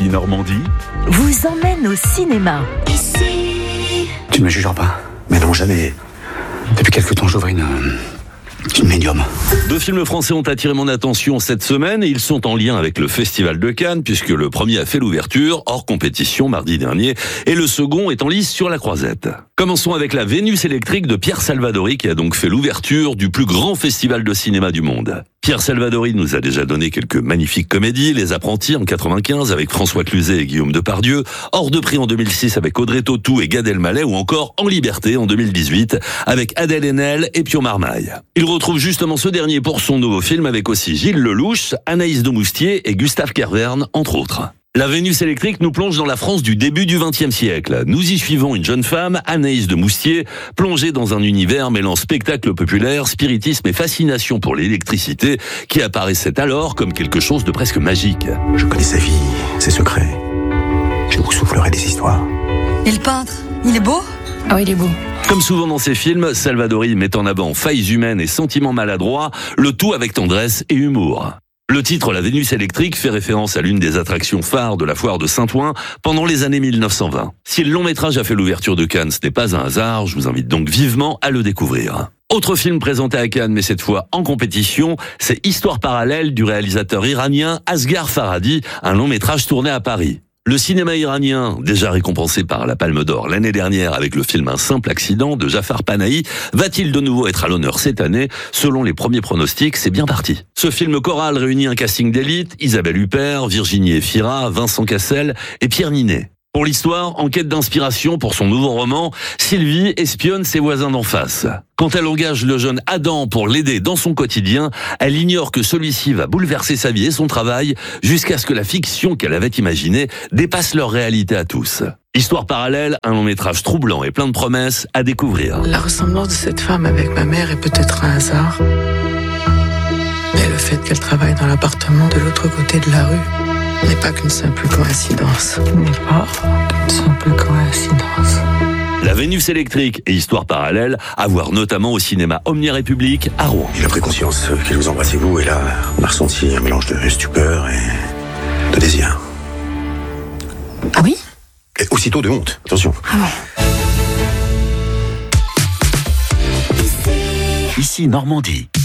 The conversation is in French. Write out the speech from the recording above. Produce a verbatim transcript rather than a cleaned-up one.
Ici Normandie vous emmène au cinéma. Ici. Tu ne me jugeras pas, mais non, jamais. Depuis quelque temps, j'ouvre une... une médium. Deux films français ont attiré mon attention cette semaine et ils sont en lien avec le Festival de Cannes puisque le premier a fait l'ouverture, hors compétition, mardi dernier, et le second est en lice sur la Croisette. Commençons avec La Vénus électrique de Pierre Salvadori qui a donc fait l'ouverture du plus grand festival de cinéma du monde. Pierre Salvadori nous a déjà donné quelques magnifiques comédies, Les Apprentis en quatre-vingt-quinze avec François Cluzet et Guillaume Depardieu, Hors de prix en deux mille six avec Audrey Tautou et Gad Elmaleh ou encore En Liberté en deux mille dix-huit avec Adèle Haenel et Pio Marmaille. Il retrouve justement ce dernier pour son nouveau film avec aussi Gilles Lelouch, Anaïs de Moustier et Gustave Kervern entre autres. La Vénus électrique nous plonge dans la France du début du vingtième siècle. Nous y suivons une jeune femme, Anaïs de Moustier, plongée dans un univers mêlant spectacle populaire, spiritisme et fascination pour l'électricité, qui apparaissait alors comme quelque chose de presque magique. Je connais sa vie, ses secrets. Je vous soufflerai des histoires. Et le peintre, il est beau ? Oh, il est beau. Comme souvent dans ses films, Salvadori met en avant failles humaines et sentiments maladroits, le tout avec tendresse et humour. Le titre La Vénus électrique fait référence à l'une des attractions phares de la foire de Saint-Ouen pendant les années mille neuf cent vingt. Si le long métrage a fait l'ouverture de Cannes, ce n'est pas un hasard, je vous invite donc vivement à le découvrir. Autre film présenté à Cannes, mais cette fois en compétition, c'est Histoire parallèle du réalisateur iranien Asghar Farhadi, un long métrage tourné à Paris. Le cinéma iranien, déjà récompensé par la Palme d'Or l'année dernière avec le film Un simple accident de Jafar Panahi, va-t-il de nouveau être à l'honneur cette année ? Selon les premiers pronostics, c'est bien parti. Ce film choral réunit un casting d'élite, Isabelle Huppert, Virginie Efira, Vincent Cassel et Pierre Ninet. Pour l'histoire, en quête d'inspiration pour son nouveau roman, Sylvie espionne ses voisins d'en face. Quand elle engage le jeune Adam pour l'aider dans son quotidien, elle ignore que celui-ci va bouleverser sa vie et son travail jusqu'à ce que la fiction qu'elle avait imaginée dépasse leur réalité à tous. Histoire parallèle, un long métrage troublant et plein de promesses à découvrir. La ressemblance de cette femme avec ma mère est peut-être un hasard. Mais le fait qu'elle travaille dans l'appartement de l'autre côté de la rue n'est pas qu'une simple coïncidence. N'est pas qu'une simple coïncidence. La Vénus électrique et Histoire parallèle, à voir notamment au cinéma Omnia République à Rouen. Il a pris conscience qu'il vous embrassait vous, et là, on a ressenti un mélange de stupeur et de désir. Ah oui ? Et aussitôt de honte, attention. Ah bon. Ici Normandie.